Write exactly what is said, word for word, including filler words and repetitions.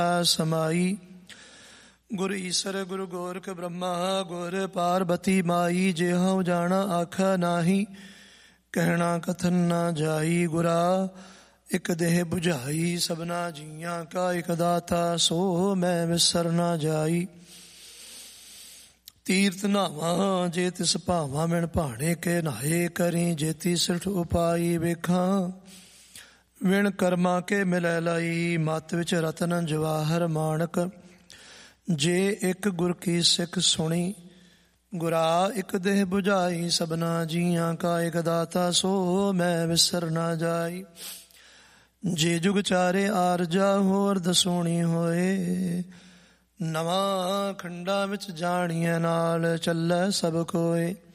समाई। गुर ईसर गुरु गोरख ब्रह्मा गुर पार्वती माई। जे हूँ जाना आखा नाही कहना कथन ना जाई। गुरा एक देह बुझाई सबना जियां का एक दाता सो मैं विसर ना जाई। तीर्थ नावा जे तिस भावा मिण भाणे के नहाए करी जेती सिठ उपाई। वेखा विण कर्मा के मिलै लाई मत विच रतन जवाहर माणक। जे एक गुर की सिख सुनी गुरा एक देह बुझाई सबना जियां का एक दाता सो मैं विसर ना जाई। जे जुग चारे आरजा होर दसोणी होए नवा खंडा विच जाणीए नाल चलै सब कोए।